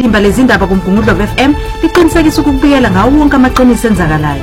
ithimba lezindaba kuMgungundlo FM liqinisekisa ukubikela ngawo wonke amaqiniso enzakalayo.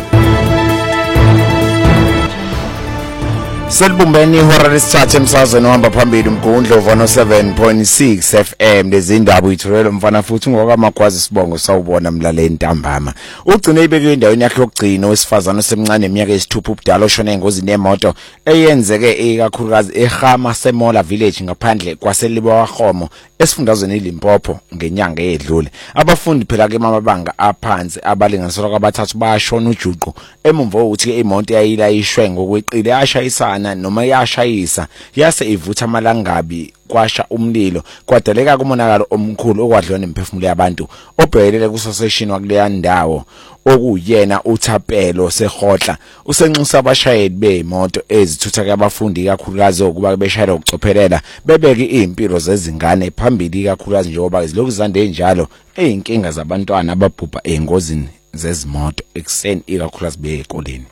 Selibumbeni ihora lesithathu emsazweni ohamba phambili uMgungundlo 107.6 FM lezindaba ithulelo mfana futhi ngokwamagwazi sibongo sawubona mlaleli ntambama. Ugcine ibeke endaweni yakhe yokugcina wesifazana osemncane eminyaka esithupha ubudala oshona engozini yemoto eyenzeke ikakhulukazi eHama Semola Village ngaphandle kwaseLibowakgomo esifundazweni iLimpopo ngenyanga edlule. Abafundi phela ke amabanga aphansi abalinganiselwa kwabathathu bashona ujuqu emumva ukuthi imoto yayilayishwe ngokweqile yashayisana noma yashayisa yase ivutha amalangabi kwasha umlilo kwadaleka kumonakalo omkhulu okwadliwa nemphefumulo yabantu obhekele kusoseshini wakuleya ndawo okuyena uThapelo seHotla usenxusa abashayeli bemoto ezithutha kwabafundi kakhulukazi ukuba beshayela ukucophelela bebeke impilo zezingane phambili kakhulukazi njengoba izilokhu zande njalo einkinga zabantwana ababhubha engozini zezimoto ekseni ikakhulukazi beyikoleni.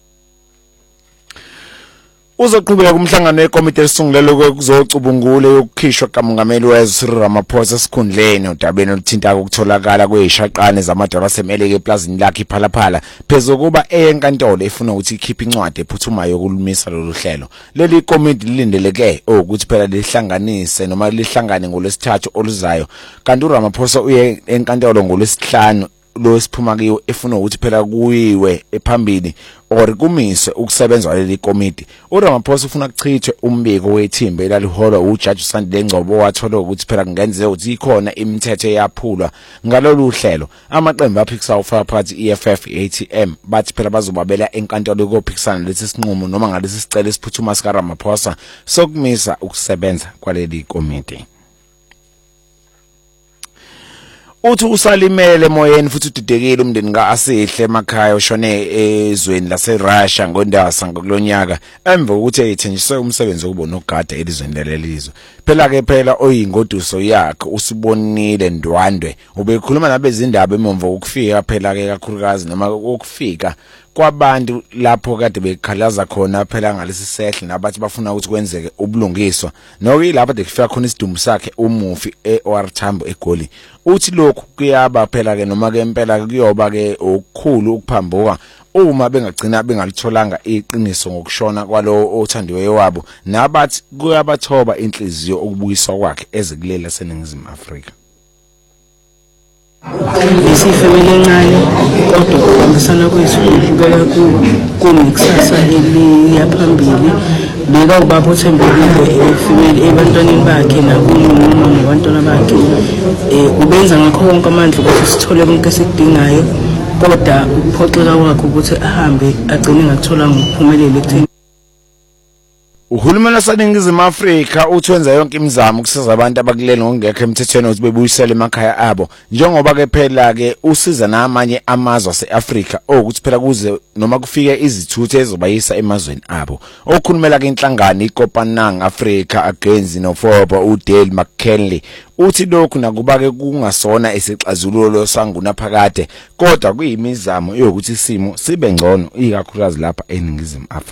Uzoqhubeka kumhlangano wekomiti elisungulelwe kuzocubungula yokukhishwa kamongameli wezwe Cyril Ramaphosa esikhundleni udabeni oluthinta ukutholakala kwezishaqane zamadollar asemeleke eplazini lakhe iPhalaphala phezulu kuba eyenkantolo efuna ukuthi ikhiphe incwadi ephuthumayo yokulumisa lolu hlelo. Leli komiti lilindeleke ukuthi phela lihlanganise noma lihlangane ngolwesithathu oluzayo kanti uRamaphosa uye enkantolo ngolwesihlanu lo siphuma kiyo efuna ukuthi phela kuyiwe ephambili or kumise ukusebenza leli komiti. uRamaphosa ufuna ukuchithwe umbiko wethimba elaliholwa uJudge Sandile Ngcobo wathola ukuthi phela kungenzeka ukuthi ikhona imithetho eyaphulwa ngalolu hlelo. Amaqembu aphikisa ufaka phakathi EFF ATM bathi phela bazobabela enkantolo yokuphikisana lesi sinqumo noma ngalesi sicelo esiphuthuma sika Ramaphosa sokumisa ukusebenza kwaleli komiti. Uthi usalimele emoyeni futhi udidekile umndeni kaAsihle emakhaya oshone ezweni laseRussia ngoNdasa ngokulonyaka emva kokuthi ethenjiswe umsebenzi wokubona ogada elizweni lelizwe. Phela ke phela oyingoduso yakhe usibonile Ndwandwe ubekhuluma nabezindaba emva kokufika phela ke kakhulukazi noma ukufika kwabantu lapho kade bekhalaza khona phela ngalesi sehle nabathi bafuna ukuthi kwenzeke ubulungiswa nokuyilapho dekufika khona isidumo sakhe umufi eOR Tambo eGoli. Uthi lokhu kuyaba phela ke noma ke impela kuyoba ke okukhulu ukuphambuka uma bengagcina bengalitholanga iqiniso ngokushona kwalo othandiweyo wabo nabathi kuyabathoba inhliziyo ukubuyiswa kwakhe ezikulela seNingizimu Afrika. Isifemele encane kodwa ukuhambisana kwethu kubeka kunekusasa eliyaphambili beka ubaba othembekile ifemele ebantwaneni bakhe nabantwana bakhe ubenza ngakho konke amandla ukuthi sithole konke esikudingayo kodwa ukuphoxeka kwakhe ukuthi ahambe agcine ngakuthola ngokuphumelela ekutheni. Uhulumeni waseNingizimu Afrika uthenza yonke imizamo ukusiza abantu abakuleli ngokungekho emthethweni ukuthi bebuyisele emakhaya abo njengoba ke phela ke usiza namanye amazwe aseAfrika ukuthi phela kuze noma kufike izithuthe ezobayisa emazweni abo. Okhulumela ke inhlangano iKopanang Africa Against noFoba uDale McKinley uthi lokhu nakuba ke kungasona isixazululo sangunaphakade kodwa kuyimizamo yokuthi isimo sibe ngcono ikakhulukazi lapha eNingizimu Afrika.